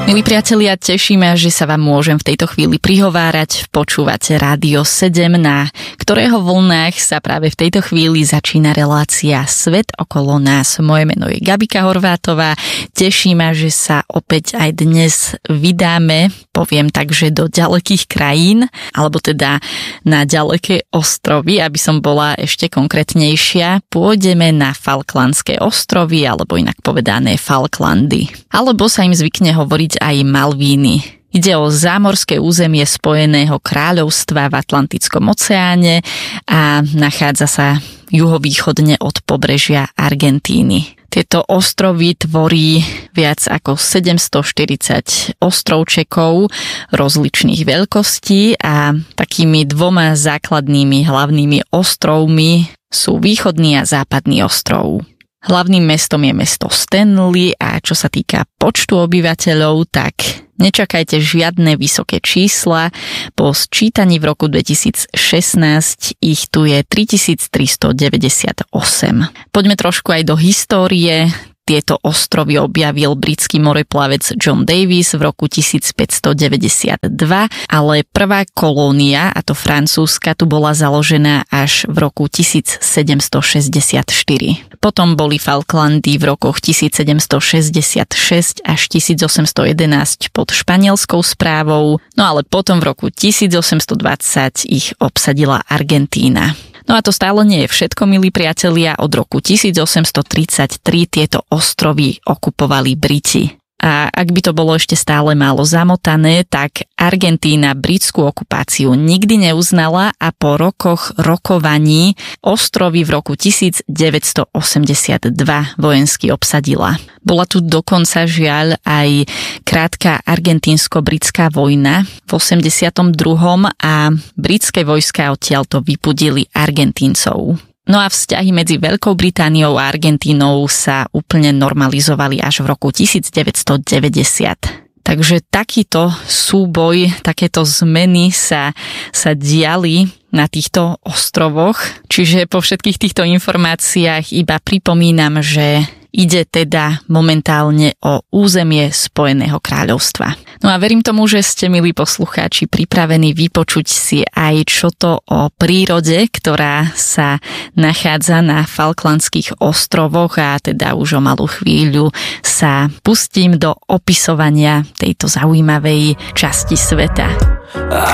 Milí priatelia, teší ma, že sa vám môžem v tejto chvíli prihovárať. Počúvate Rádio 7, na ktorého vlnách sa práve v tejto chvíli začína relácia Svet okolo nás. Moje meno je Gabika Horvátová. Teší ma, že sa opäť aj dnes vydáme, poviem tak, že do ďalekých krajín, alebo teda na ďaleké ostrovy, aby som bola ešte konkrétnejšia. Pôjdeme na Falklandské ostrovy, alebo inak povedané Falklandy. Alebo sa im zvykne hovoriť aj Malvíny. Ide o zámorské územie Spojeného kráľovstva v Atlantickom oceáne a nachádza sa juhovýchodne od pobrežia Argentíny. Tieto ostrovy tvorí viac ako 740 ostrovčekov rozličných veľkostí a takými dvoma základnými hlavnými ostrovmi sú východný a západný ostrov. Hlavným mestom je mesto Stanley a čo sa týka počtu obyvateľov, tak nečakajte žiadne vysoké čísla. Po sčítaní v roku 2016 ich tu je 3398. Poďme trošku aj do histórie. Tieto ostrovy objavil britský moreplavec John Davis v roku 1592, ale prvá kolónia, a to francúzska, tu bola založená až v roku 1764. Potom boli Falklandy v rokoch 1766 až 1811 pod španielskou správou, no ale potom v roku 1820 ich obsadila Argentína. No a to stále nie je všetko, milí priatelia. Od roku 1833 tieto ostrovy okupovali Briti. A ak by to bolo ešte stále málo zamotané, tak Argentína britskú okupáciu nikdy neuznala a po rokoch rokovaní ostrovy v roku 1982 vojensky obsadila. Bola tu dokonca žiaľ aj krátka argentínsko-britská vojna v 82. a britské vojská odtiaľto vypudili Argentíncov. No a vzťahy medzi Veľkou Britániou a Argentínou sa úplne normalizovali až v roku 1990. Takže takýto súboj, takéto zmeny sa diali na týchto ostrovoch. Čiže po všetkých týchto informáciách iba pripomínam, že ide teda momentálne o územie Spojeného kráľovstva. No a verím tomu, že ste, milí poslucháči, pripravení vypočuť si aj čo to o prírode, ktorá sa nachádza na Falklandských ostrovoch, a teda už o malú chvíľu sa pustím do opisovania tejto zaujímavej časti sveta.